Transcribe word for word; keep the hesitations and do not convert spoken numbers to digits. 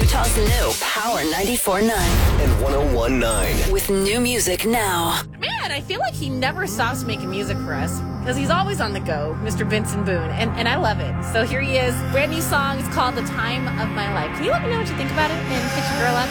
Utah's new Power ninety-four point nine and one oh one point nine. with new music now. Man, I feel like he never stops making music for us because he's always on the go, Mister Benson Boone, and, and I love it. So here he is, brand new song. It's called The Time of My Life. Can you let me know what you think about it and catch your girl up?